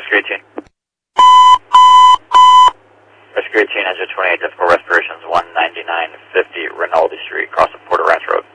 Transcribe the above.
Rescue 18. Rescue 18, Engine 28, difficult respirations, 19950 Rinaldi Street, across the Port Aransas Road.